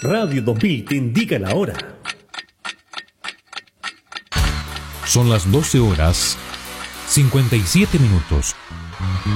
Radio 2000 te indica la hora. Son las 12 horas 57 minutos.